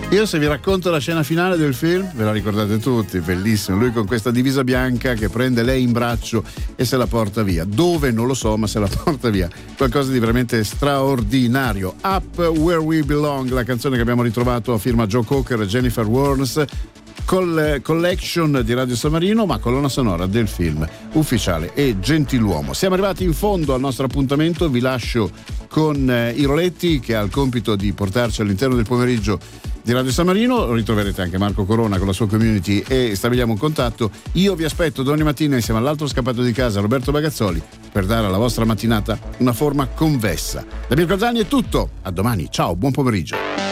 Io se vi racconto la scena finale del film, ve la ricordate tutti, bellissimo, lui con questa divisa bianca che prende lei in braccio e se la porta via, dove non lo so, ma se la porta via, qualcosa di veramente straordinario. Up Where We Belong, la canzone che abbiamo ritrovato a firma Joe Cocker e Jennifer Warnes, collection di Radio San Marino, ma colonna sonora del film Ufficiale e Gentiluomo. Siamo arrivati in fondo al nostro appuntamento, vi lascio con i Roletti che ha il compito di portarci all'interno del pomeriggio di Radio San Marino. Ritroverete anche Marco Corona con la sua community e stabiliamo un contatto. Io vi aspetto domani mattina insieme all'altro scappato di casa, Roberto Bagazzoli, per dare alla vostra mattinata una forma convessa. Da Mirko Zani è tutto, a domani, ciao, buon pomeriggio.